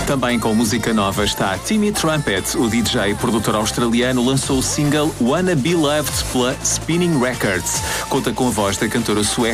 Também com música nova está Timmy Trumpet. O DJ e produtor australiano lançou o single Wanna Be Loved pela Spinning Records. Conta com a voz da cantora sueca